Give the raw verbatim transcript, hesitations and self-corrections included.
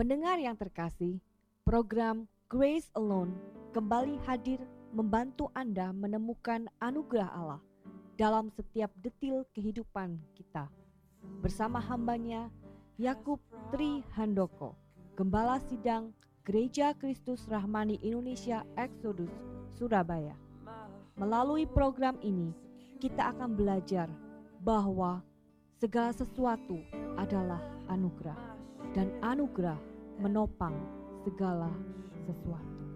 Pendengar yang terkasih, program Grace Alone kembali hadir membantu Anda menemukan anugerah Allah dalam setiap detil kehidupan kita. Bersama hambanya, Yakub Tri Handoko, Gembala Sidang Gereja Kristus Rahmani Indonesia Exodus, Surabaya. Melalui program ini, kita akan belajar bahwa segala sesuatu adalah anugerah dan anugerah menopang segala sesuatu.